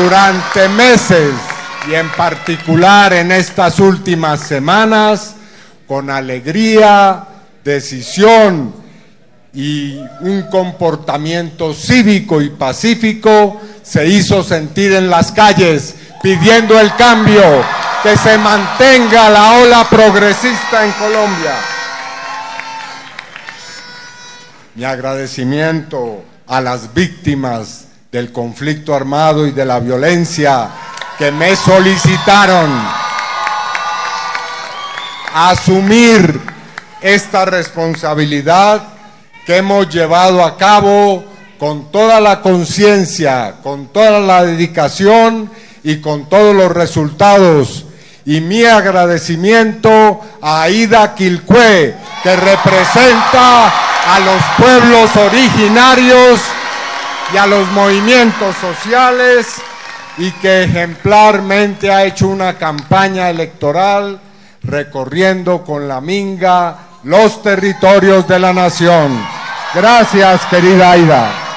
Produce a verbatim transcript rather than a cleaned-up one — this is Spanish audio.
durante meses y en particular en estas últimas semanas, con alegría, decisión y un comportamiento cívico y pacífico, se hizo sentir en las calles pidiendo el cambio, que se mantenga la ola progresista en Colombia. Mi agradecimiento a las víctimas del conflicto armado y de la violencia que me solicitaron asumir esta responsabilidad que hemos llevado a cabo con toda la conciencia, con toda la dedicación y con todos los resultados. Y mi agradecimiento a Aida Quilcue, que representa a los pueblos originarios y a los movimientos sociales y que ejemplarmente ha hecho una campaña electoral recorriendo con la minga los territorios de la nación. Gracias, querida Aida.